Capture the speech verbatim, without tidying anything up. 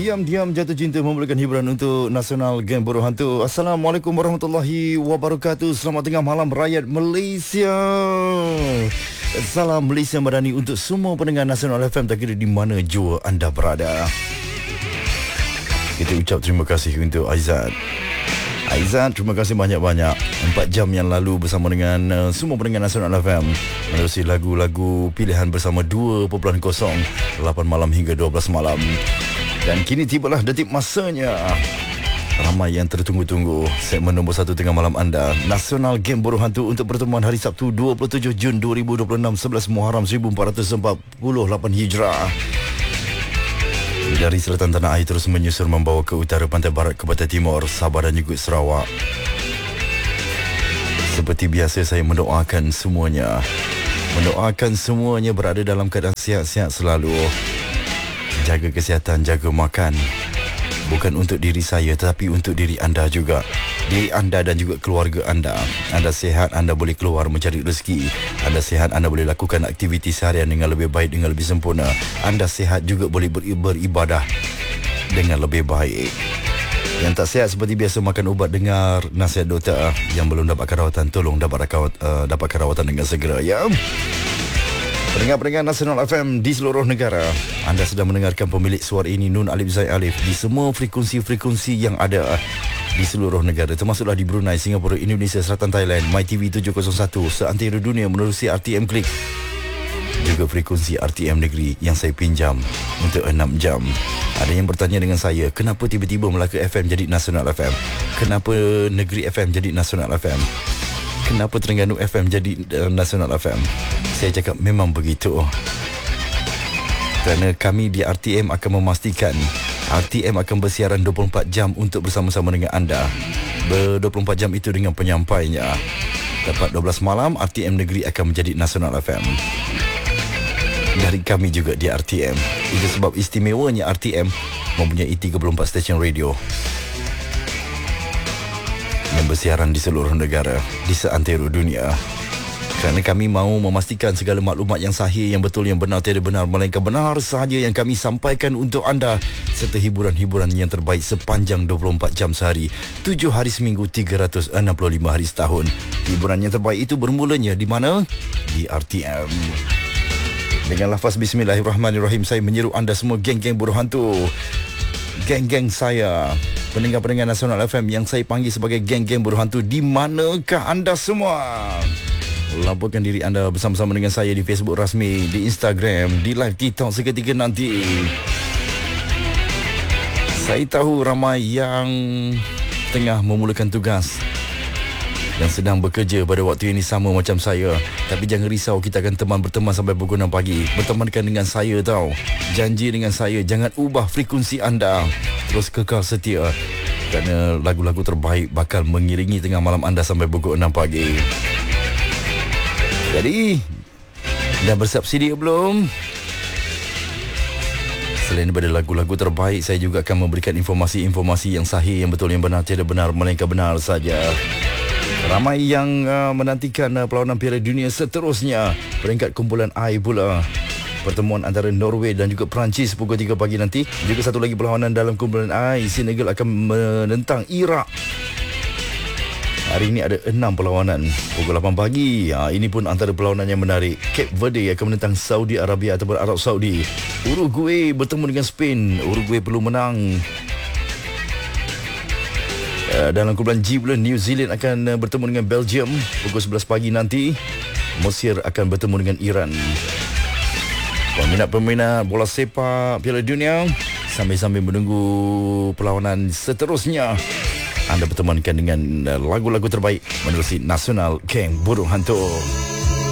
Diam-diam jatuh cinta memberikan hiburan untuk Nasional Geng Buruh Hantu. Assalamualaikum warahmatullahi wabarakatuh. Selamat tengah malam rakyat Malaysia. Salam Malaysia Madani untuk semua pendengar Nasional F M, tak kira di mana jua anda berada. Kita ucap terima kasih untuk Aizat. Aizat, terima kasih banyak-banyak. Empat jam yang lalu bersama dengan uh, semua pendengar Nasional F M, menerusi lagu-lagu pilihan bersama dua titik kosong, lapan malam hingga dua belas malam. Dan kini tibalah detik masanya ramai yang tertunggu-tunggu, segmen nombor satu tengah malam anda, Nasional Geng Buruh Hantu, untuk pertemuan hari Sabtu dua puluh tujuh Jun dua ribu dua puluh enam, sebelas Muharram seribu empat ratus empat puluh lapan Hijrah. Dari selatan tanah air terus menyusur membawa ke utara, pantai barat ke pantai timur, Sabah dan juga Sarawak. Seperti biasa, saya mendoakan semuanya Mendoakan semuanya berada dalam keadaan sihat-sihat selalu. Jaga kesihatan, jaga makan. Bukan untuk diri saya, tetapi untuk diri anda juga. Diri anda dan juga keluarga anda. Anda sihat, anda boleh keluar mencari rezeki. Anda sihat, anda boleh lakukan aktiviti seharian dengan lebih baik, dengan lebih sempurna. Anda sihat juga boleh beribadah dengan lebih baik. Yang tak sihat seperti biasa makan ubat, dengar nasihat doktor. Yang belum dapatkan rawatan, tolong dapat rawat, uh, dapatkan rawatan dengan segera, ya. Pendengar-pendengar Nasional F M di seluruh negara, anda sedang mendengarkan pemilik suara ini, Nun Alif Zaid Alif, di semua frekuensi-frekuensi yang ada di seluruh negara, termasuklah di Brunei, Singapura, Indonesia, Selatan Thailand, MyTV tujuh kosong satu, seantero dunia menerusi R T M Klik. Juga frekuensi R T M Negeri yang saya pinjam untuk enam jam. Ada yang bertanya dengan saya, kenapa tiba-tiba Melaka F M jadi Nasional F M? Kenapa Negeri F M jadi Nasional F M? Kenapa Terengganu F M jadi uh, Nasional F M? Saya cakap memang begitu. Kerana kami di R T M akan memastikan R T M akan bersiaran dua puluh empat jam untuk bersama-sama dengan anda. Ber dua puluh empat jam itu dengan penyampainya. Dapat dua belas malam, R T M Negeri akan menjadi Nasional F M. Dari kami juga di R T M. Itu sebab istimewanya R T M mempunyai tiga puluh empat stesen radio yang bersiaran di seluruh negara, di seantero dunia. Kerana kami mahu memastikan segala maklumat yang sahih, yang betul, yang benar, tiada benar, melainkan benar sahaja yang kami sampaikan untuk anda, serta hiburan-hiburan yang terbaik sepanjang dua puluh empat jam sehari, tujuh hari seminggu, tiga ratus enam puluh lima hari setahun. Hiburan yang terbaik itu bermulanya di mana? Di R T M. Dengan lafaz Bismillahirrahmanirrahim, saya menyeru anda semua, geng-geng buruh hantu, geng-geng saya, pendengar-pendengar Nasional F M yang saya panggil sebagai geng-geng buruh hantu, di manakah anda semua? Laporkan diri anda bersama-sama dengan saya di Facebook rasmi, di Instagram, di live TikTok seketika nanti. Saya tahu ramai yang tengah memulakan tugas dan sedang bekerja pada waktu ini sama macam saya. Tapi jangan risau, kita akan teman berteman sampai pukul enam pagi. Bertemankan dengan saya tau. Janji dengan saya, jangan ubah frekuensi anda. Terus kekal setia, kerana lagu-lagu terbaik bakal mengiringi tengah malam anda sampai pukul enam pagi. Jadi, dah bersiap sedia belum? Selain daripada lagu-lagu terbaik, saya juga akan memberikan informasi-informasi yang sahih, yang betul, yang benar, tiada benar, melainkan benar saja. Ramai yang uh, menantikan uh, perlawanan Piala Dunia seterusnya, peringkat kumpulan I pula. Pertemuan antara Norway dan juga Perancis pukul tiga pagi nanti. Juga satu lagi perlawanan dalam kumpulan I, Senegal akan menentang Iraq. Hari ini ada enam perlawanan pukul lapan pagi. Ha, ini pun antara perlawanan yang menarik. Cape Verde akan menentang Saudi Arabia ataupun Arab Saudi. Uruguay bertemu dengan Spain. Uruguay perlu menang. Uh, dalam kumpulan G pula, New Zealand akan uh, bertemu dengan Belgium pukul sebelas pagi nanti. Mesir akan bertemu dengan Iran. Peminat-peminat bola sepak Piala Dunia, sambil-sambil menunggu perlawanan seterusnya, anda bertemankan dengan uh, lagu-lagu terbaik menerusi Nasional Geng Buruh Hantu.